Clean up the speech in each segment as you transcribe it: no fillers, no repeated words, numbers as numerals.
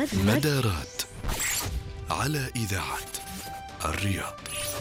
مدارات على إذاعة الرياض.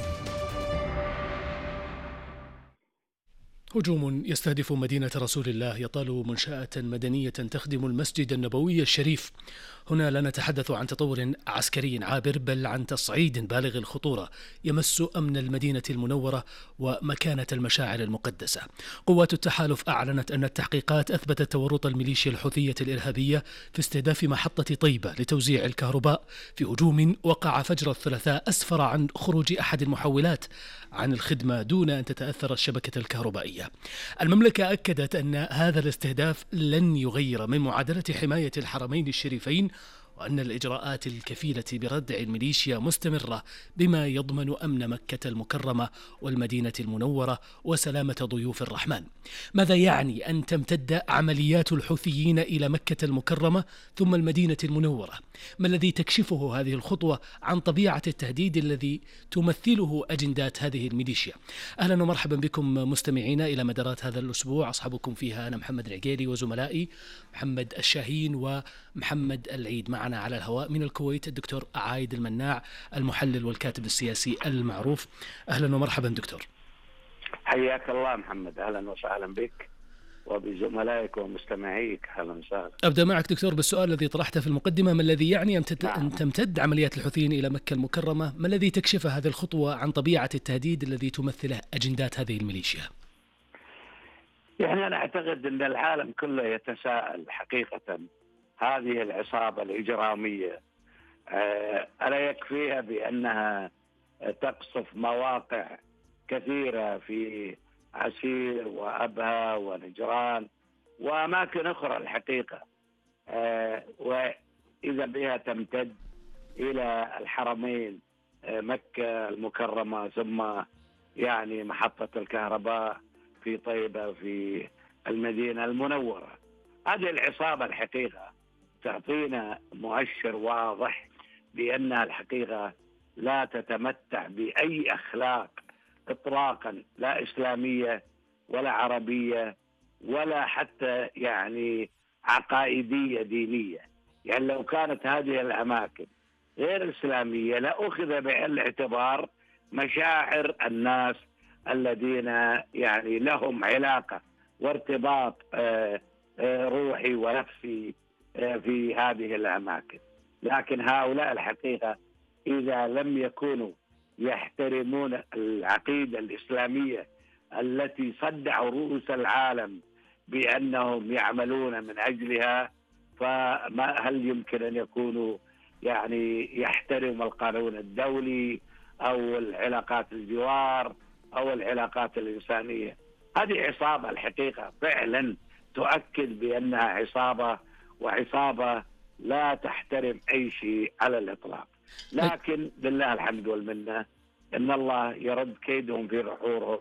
هجوم يستهدف مدينة رسول الله يطال منشأة مدنية تخدم المسجد النبوي الشريف. هنا لا نتحدث عن تطور عسكري عابر، بل عن تصعيد بالغ الخطورة يمس أمن المدينة المنورة ومكانة المشاعر المقدسة. قوات التحالف أعلنت أن التحقيقات أثبتت تورط الميليشيا الحوثية الإرهابية في استهداف محطة طيبة لتوزيع الكهرباء في هجوم وقع فجر الثلاثاء أسفر عن خروج أحد المحولات عن الخدمة دون أن تتأثر الشبكة الكهربائية. المملكة أكدت أن هذا الاستهداف لن يغير من معادلة حماية الحرمين الشريفين، وأن الإجراءات الكفيلة بردع الميليشيا مستمرة بما يضمن أمن مكة المكرمة والمدينة المنورة وسلامة ضيوف الرحمن. ماذا يعني أن تمتد عمليات الحوثيين إلى مكة المكرمة ثم المدينة المنورة؟ ما الذي تكشفه هذه الخطوة عن طبيعة التهديد الذي تمثله أجندات هذه الميليشيا؟ أهلا ومرحبا بكم مستمعينا إلى مدارات هذا الأسبوع، أصحابكم فيها أنا محمد العقيلي وزملائي محمد الشاهين ومحمد العيد. معنا على الهواء من الكويت الدكتور عايد المناع، المحلل والكاتب السياسي المعروف. أهلا ومرحبا دكتور. حياك الله محمد، أهلا وسهلا بك وبزملائك ومستمعيك، أهلا وسهلا. أبدأ معك دكتور بالسؤال الذي طرحته في المقدمة: ما الذي يعني أن تمتد عمليات الحوثيين إلى مكة المكرمة؟ ما الذي تكشف هذه الخطوة عن طبيعة التهديد الذي تمثله أجندات هذه الميليشيا؟ يعني أنا أعتقد أن العالم كله يتساءل حقيقة، هذه العصابة الإجرامية ألا يكفيها بأنها تقصف مواقع كثيرة في عسير وأبها ونجران وأماكن أخرى الحقيقة، وإذا بها تمتد إلى الحرمين مكة المكرمة، ثم يعني محطة الكهرباء في طيبة في المدينة المنورة. هذه العصابة الحقيقة تعطينا مؤشر واضح بأنها الحقيقة لا تتمتع بأي أخلاق إطلاقا، لا إسلامية ولا عربية ولا حتى يعني عقائدية دينية. يعني لو كانت هذه الأماكن غير إسلامية لأخذ بعين الاعتبار مشاعر الناس الذين يعني لهم علاقة وارتباط روحي ونفسي في هذه الأماكن. لكن هؤلاء الحقيقة إذا لم يكونوا يحترمون العقيدة الإسلامية التي صدعوا رؤوس العالم بأنهم يعملون من أجلها، فهل يمكن أن يكونوا يعني يحترم القانون الدولي أو العلاقات الجوار أو العلاقات الإنسانية؟ هذه عصابة الحقيقة فعلا تؤكد بأنها عصابة، وعصابة لا تحترم أي شيء على الإطلاق. لكن بالله الحمد والمنة إن الله يرد كيدهم في نحورهم.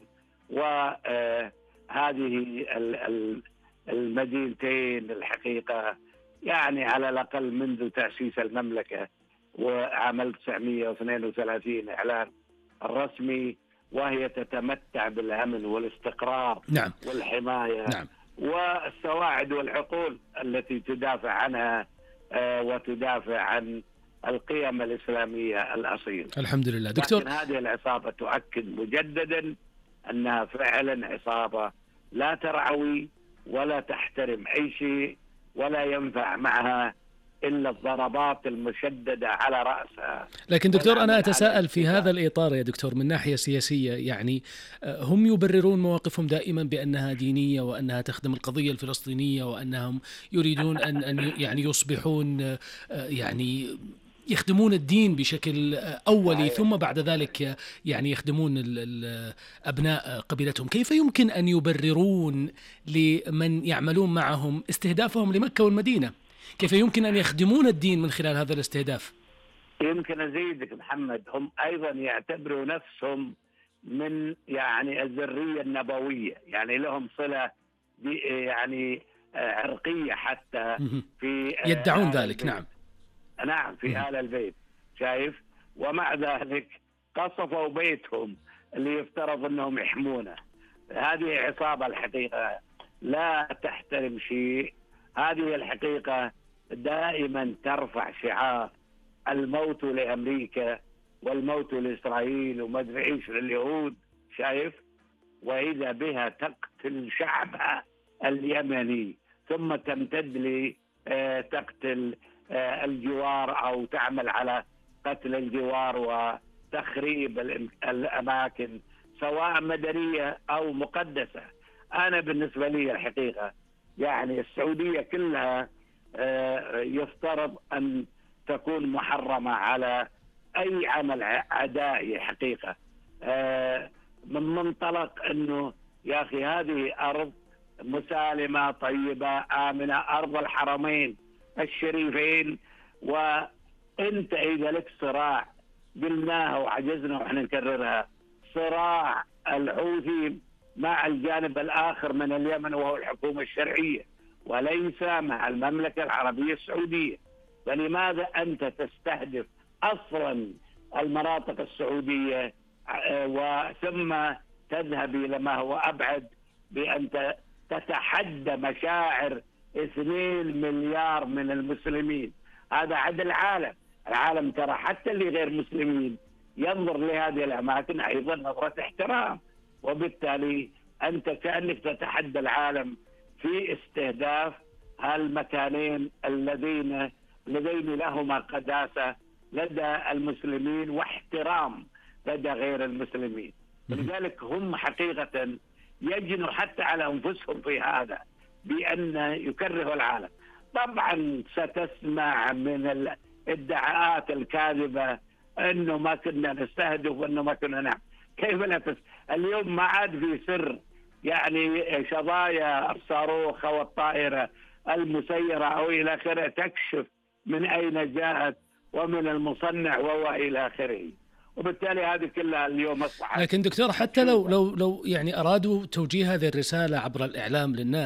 وهذه المدينتين الحقيقة يعني على الأقل منذ تأسيس المملكة وعام 1932 إعلان الرسمي، وهي تتمتع بالأمن والاستقرار نعم. والحماية نعم. والسواعد والعقول التي تدافع عنها وتدافع عن القيم الإسلامية الأصيلة. الحمد لله دكتور. لكن هذه العصابة تؤكد مجددا أنها فعلا عصابة لا ترعوي ولا تحترم أي شيء، ولا ينفع معها إلا الضربات المشددة على رأسها. لكن دكتور أنا أتساءل في هذا الإطار يا دكتور من ناحية سياسية، يعني هم يبررون مواقفهم دائما بأنها دينية وأنها تخدم القضية الفلسطينية وأنهم يريدون أن يعني يصبحون يعني يخدمون الدين بشكل أولي، ثم بعد ذلك يعني يخدمون أبناء قبيلتهم. كيف يمكن أن يبررون لمن يعملون معهم استهدافهم لمكة والمدينة؟ كيف يمكن أن يخدمون الدين من خلال هذا الاستهداف؟ يمكن أزيدك محمد، هم أيضا يعتبروا نفسهم من يعني الذرية النبوية، يعني لهم صلة يعني عرقية حتى في يدعون ذلك. نعم نعم في آل البيت، شايف؟ ومع ذلك قصفوا بيتهم اللي يفترض أنهم يحمونه. هذه عصابة الحقيقة لا تحترم شيء. هذه الحقيقة دائما ترفع شعار الموت لأمريكا والموت لإسرائيل وما أدري إيش لليهود، شايف؟ وإذا بها تقتل شعبها اليمني ثم تمتد لتقتل الجوار أو تعمل على قتل الجوار وتخريب الأماكن سواء مدنية أو مقدسة. أنا بالنسبة لي الحقيقة يعني السعودية كلها يفترض أن تكون محرمة على أي عمل عدائي حقيقة، من منطلق أنه يا أخي هذه أرض مسالمة طيبة آمنة، أرض الحرمين الشريفين، وأنت إذا لك صراع قلناها وعجزنا وإحنا نكررها، صراع الحوثي مع الجانب الآخر من اليمن وهو الحكومة الشرعية وليس مع المملكة العربية السعودية. فلماذا أنت تستهدف أصلا المناطق السعودية وثم تذهب إلى ما هو أبعد بأن تتحدى مشاعر 2 مليار من المسلمين؟ هذا عد العالم ترى حتى اللي غير مسلمين ينظر لهذه الأماكن أيضا نظرة احترام، وبالتالي أنت كأنك تتحدى العالم في استهداف هالمكانين اللذين لهما قداسة لدى المسلمين واحترام لدى غير المسلمين. لذلك هم حقيقة يجنوا حتى على أنفسهم في هذا بأن يكرهوا العالم. طبعا ستسمع من الادعاءات الكاذبة أنه ما كنا نستهدف وأنه ما كنا نعمل. كيف لا اليوم ما عاد في سر، يعني شظايا الصاروخ أو الطائرة المسيرة أو إلى آخره تكشف من أين جاءت ومن المصنع وإلى آخره، وبالتالي هذه كلها اليوم أصبحت. لكن دكتور حتى لو يعني أرادوا توجيه هذه الرسالة عبر الإعلام للناس